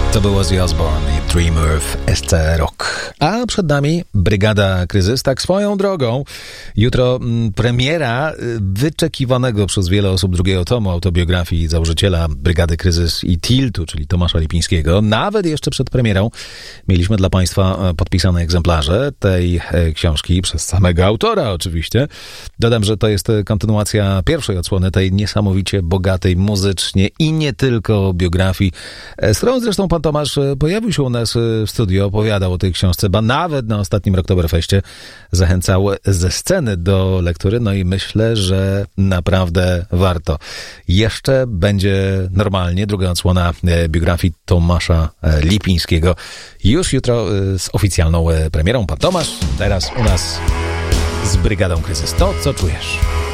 To było Ozzy Osbourne i Dream Earth SC Rock. A przed nami Brygada Kryzys. Tak swoją drogą, jutro premiera wyczekiwanego przez wiele osób drugiego tomu autobiografii założyciela Brygady Kryzys i Tiltu, czyli Tomasza Lipińskiego. Nawet jeszcze przed premierą mieliśmy dla Państwa podpisane egzemplarze tej książki przez samego autora oczywiście. Dodam, że to jest kontynuacja pierwszej odsłony tej niesamowicie bogatej muzycznie i nie tylko biografii, z którą zresztą pan Tomasz pojawił się u nas w studio, opowiadał o tej książce, ba nawet na ostatnim Rocktoberfeście zachęcał ze sceny do lektury, no i myślę, że naprawdę warto. Jeszcze będzie normalnie druga odsłona biografii Tomasza Lipińskiego. Już jutro z oficjalną premierą. Pan Tomasz teraz u nas z Brygadą Kryzys. To, co czujesz?